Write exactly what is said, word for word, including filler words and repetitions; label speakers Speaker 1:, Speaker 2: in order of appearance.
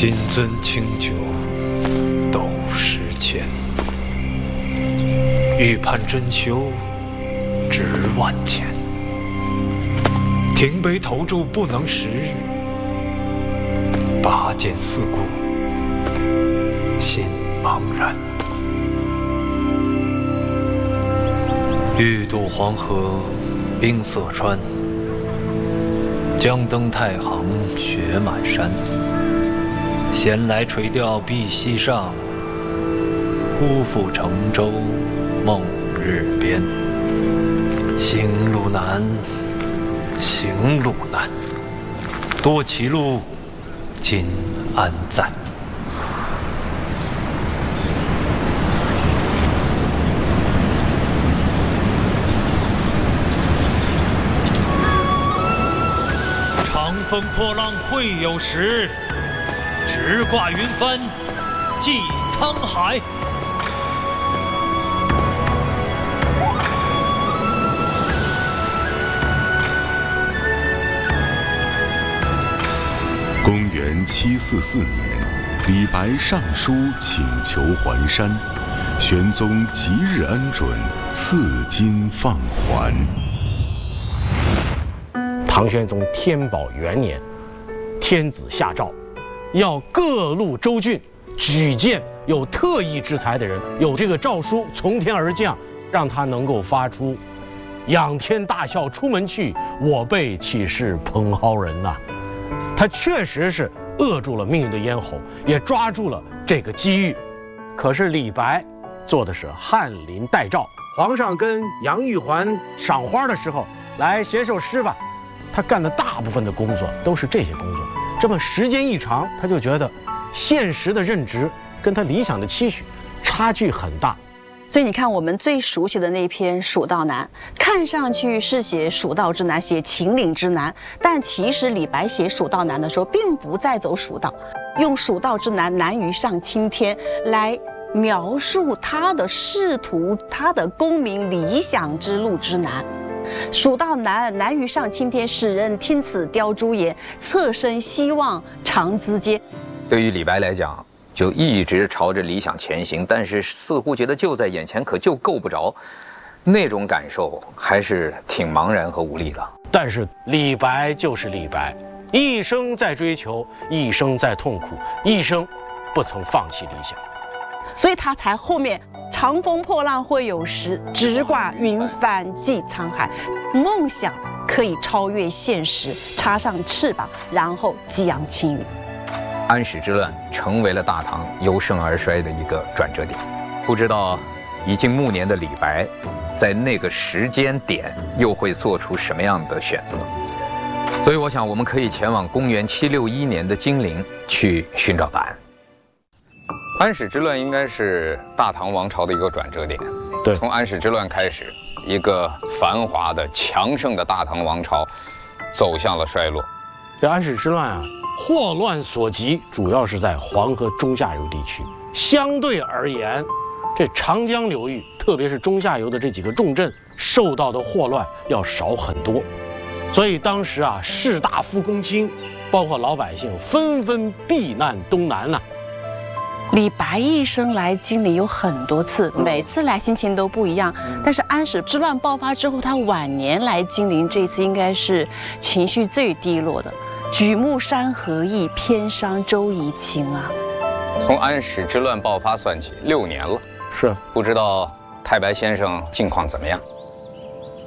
Speaker 1: 金樽清酒斗十千，欲盼珍馐值万钱。停杯投箸不能食，拔剑四顾心茫然。欲渡黄河冰塞川，将登太行雪满山。闲来垂钓碧溪上，忽复乘舟梦日边。行路难，行路难，多歧路，今安在？长风破浪会有时，直挂云帆济沧海。
Speaker 2: 公元七四四年，李白上书请求还山，玄宗即日恩准，赐金放还。
Speaker 3: 唐玄宗天宝元年，天子下诏，要各路州郡举荐有特异之才的人，有这个诏书从天而降，让他能够发出仰天大笑出门去，我辈岂是蓬蒿人呐、啊。他确实是扼住了命运的咽喉，也抓住了这个机遇。可是李白做的是翰林待诏，皇上跟杨玉环赏花的时候，来写首诗吧。他干的大部分的工作都是这些工作，这么时间一长，他就觉得现实的任职跟他理想的期许差距很大。
Speaker 4: 所以你看，我们最熟悉的那篇《蜀道难》，看上去是写蜀道之难，写秦岭之难，但其实李白写《蜀道难》的时候，并不在走蜀道，用蜀道之难，难于上青天来描述他的仕途，他的功名理想之路之难。蜀道难，难于上青天，使人听此凋朱颜，侧身希望长咨嗟。
Speaker 5: 对于李白来讲，就一直朝着理想前行，但是似乎觉得就在眼前，可就够不着，那种感受还是挺茫然和无力的。
Speaker 3: 但是李白就是李白，一生在追求，一生在痛苦，一生不曾放弃理想，
Speaker 4: 所以他才后面长风破浪会有时，直挂云帆济沧海。梦想可以超越现实，插上翅膀，然后激扬青云。
Speaker 5: 安史之乱成为了大唐由盛而衰的一个转折点。不知道已经暮年的李白，在那个时间点又会做出什么样的选择？所以我想，我们可以前往公元七六一年的金陵去寻找答案。安史之乱应该是大唐王朝的一个转折点。
Speaker 3: 对，
Speaker 5: 从安史之乱开始，一个繁华的、强盛的大唐王朝走向了衰落。
Speaker 3: 这安史之乱啊，祸乱所及，主要是在黄河中下游地区。相对而言，这长江流域，特别是中下游的这几个重镇，受到的祸乱要少很多。所以当时啊，士大夫公卿，包括老百姓，纷纷避难东南呐、啊。
Speaker 4: 李白一生来经历有很多次，每次来心情都不一样。但是安史之乱爆发之后，他晚年来金陵，这一次应该是情绪最低落的。举目山河异，偏伤周夷情啊！
Speaker 5: 从安史之乱爆发算起，六年了。
Speaker 3: 是，
Speaker 5: 不知道太白先生近况怎么样？